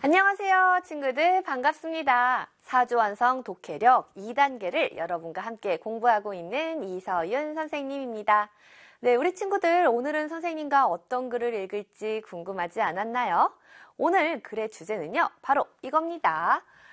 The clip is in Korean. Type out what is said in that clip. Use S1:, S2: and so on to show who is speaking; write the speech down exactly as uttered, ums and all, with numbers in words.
S1: 안녕하세요, 친구들. 반갑습니다. 사주완성 독해력 이 단계를 여러분과 함께 공부하고 있는 이서윤 선생님입니다. 네, 우리 친구들 오늘은 선생님과 어떤 글을 읽을지 궁금하지 않았나요? 오늘 글의 주제는요, 바로 이겁니다.